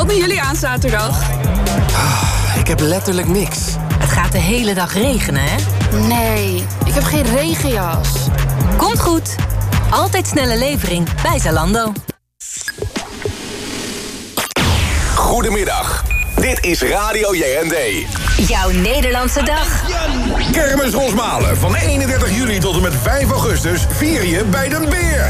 Wat doen jullie aan zaterdag? Ik heb letterlijk niks. Het gaat de hele dag regenen, hè? Nee, ik heb geen regenjas. Komt goed. Altijd snelle levering bij Zalando. Goedemiddag. Dit is Radio JND. Jouw Nederlandse dag. Kermis Rosmalen van 31 juli tot en met 5 augustus vier je bij Den Beer.